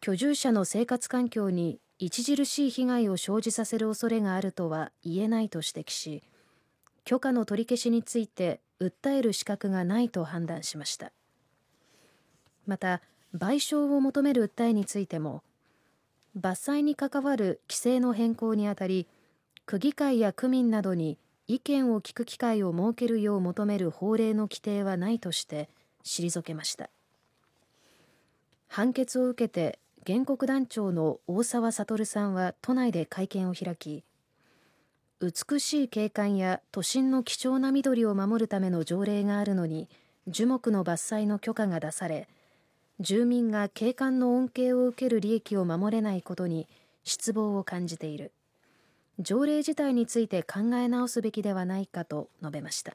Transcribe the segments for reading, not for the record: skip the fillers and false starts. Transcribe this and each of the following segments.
居住者の生活環境に著しい被害を生じさせる恐れがあるとは言えないと指摘し、許可の取り消しについて訴える資格がないと判断しました。また、賠償を求める訴えについても、伐採に関わる規制の変更にあたり、区議会や区民などに意見を聞く機会を設けるよう求める法令の規定はないとして退けました。判決を受けて原告団長の大沢悟さんは都内で会見を開き、美しい景観や都心の貴重な緑を守るための条例があるのに樹木の伐採の許可が出され、住民が景観の恩恵を受ける利益を守れないことに失望を感じている。条例自体について考え直すべきではないかと述べました。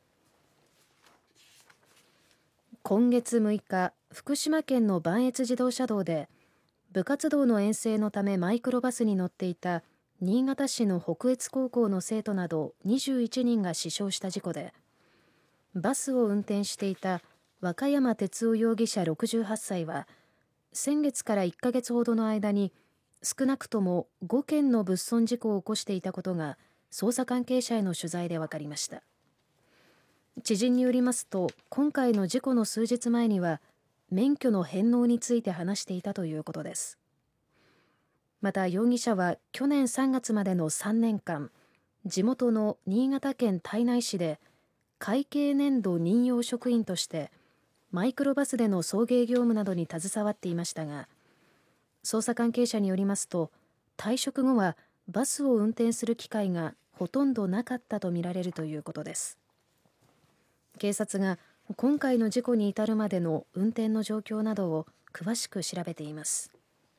今月6日、福島県の磐越自動車道で部活動の遠征のためマイクロバスに乗っていた新潟市の北越高校の生徒など21人が死傷した事故で、バスを運転していた若山哲夫容疑者68歳は先月から1ヶ月ほどの間に少なくとも5件の物損事故を起こしていたことが捜査関係者への取材で分かりました。知人によりますと、今回の事故の数日前には免許の返納について話していたということです。また容疑者は去年3月までの3年間、地元の新潟県胎内市で会計年度任用職員としてマイクロバスでの送迎業務などに携わっていましたが、捜査関係者によりますと、退職後はバスを運転する機会がほとんどなかったとみられるということです。警察が今回の事故に至るまでの運転の状況などを詳しく調べています。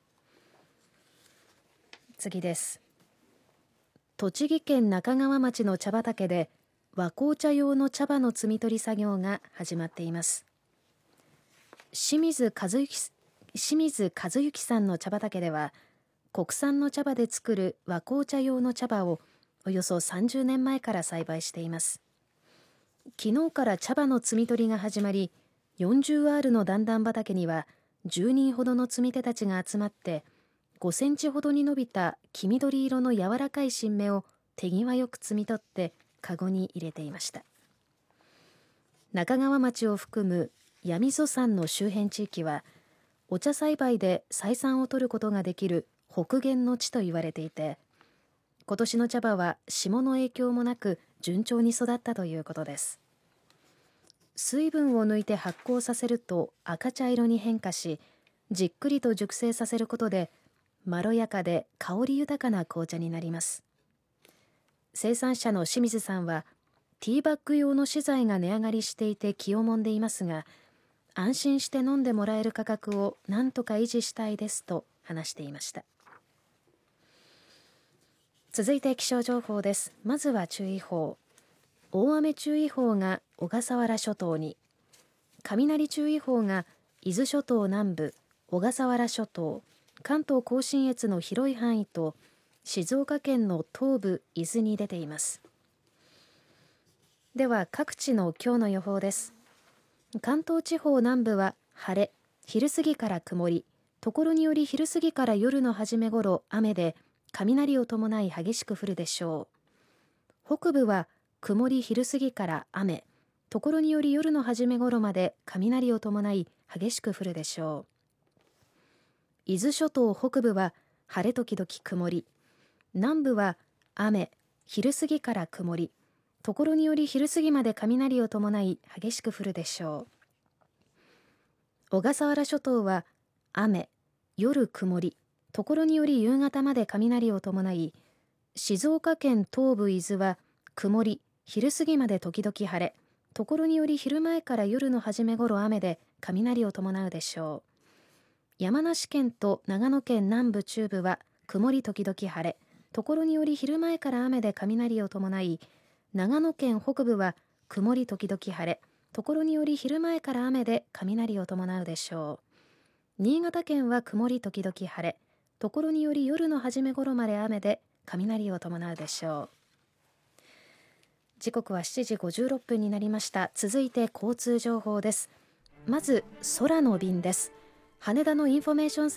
次です。栃木県那珂川町の茶畑で和紅茶用の茶葉の摘み取り作業が始まっています。清水和幸さんの茶畑では、国産の茶葉で作る和紅茶用の茶葉をおよそ30年前から栽培しています。昨日から茶葉の摘み取りが始まり、40アールの段々畑には10人ほどの摘み手たちが集まって、5センチほどに伸びた黄緑色の柔らかい新芽を手際よく摘み取ってカゴに入れていました。那珂川町を含む八溝山の周辺地域は、お茶栽培で採算を取ることができる北限の地と言われていて、今年の茶葉は霜の影響もなく順調に育ったということです。水分を抜いて発酵させると赤茶色に変化し、じっくりと熟成させることでまろやかで香り豊かな紅茶になります。生産者の清水さんは、ティーバッグ用の資材が値上がりしていて気をもんでいますが、安心して飲んでもらえる価格をなんとか維持したいですと話していました。続いて気象情報です。まずは注意報。大雨注意報が小笠原諸島に、雷注意報が伊豆諸島南部、小笠原諸島、関東甲信越の広い範囲と静岡県の東部、伊豆に出ています。では各地の今日の予報です。関東地方南部は晴れ、昼過ぎから曇り、ところにより昼過ぎから夜の初めごろ雨で、雷を伴い激しく降るでしょう。北部は曇り昼過ぎから雨、ところにより夜の初めごろまで雷を伴い激しく降るでしょう。伊豆諸島北部は晴れ時々曇り、南部は雨、昼過ぎから曇り、ところにより昼過ぎまで雷を伴い激しく降るでしょう。小笠原諸島は雨、夜曇り、ところにより夕方まで雷を伴い、静岡県東部伊豆は曇り、昼過ぎまで時々晴れ、ところにより昼前から夜の初めごろ雨で雷を伴うでしょう。山梨県と長野県南部中部は曇り時々晴れ、ところにより昼前から雨で雷を伴い、長野県北部は曇り時々晴れ、ところにより昼前から雨で雷を伴うでしょう。新潟県は曇り時々晴れ、ところにより夜の初め頃まで雨で雷を伴うでしょう。時刻は7時56分になりました。続いて交通情報です。まず空の便です。羽田のインフォメーション